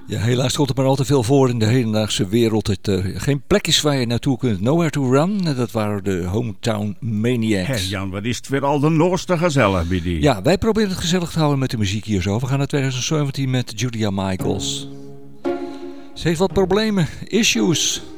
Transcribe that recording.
Ja, helaas komt er maar al te veel voor in de hedendaagse wereld. Het geen plekjes waar je naartoe kunt. Nowhere to Run. Dat waren de Hometown Maniacs. Hé Jan, wat is het weer al de noorste gezellig bij die. Ja, wij proberen het gezellig te houden met de muziek hier zo. We gaan naar 2017 met Julia Michaels. Ze heeft wat problemen. Issues.